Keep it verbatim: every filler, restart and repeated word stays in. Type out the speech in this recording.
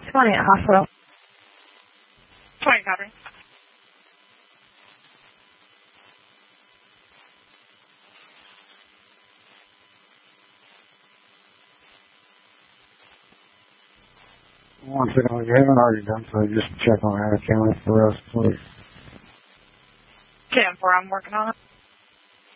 twenty at hospital. twenty, copy. One second, you haven't already done so. Just check on Attica County for us, please. ten four, I'm working on it.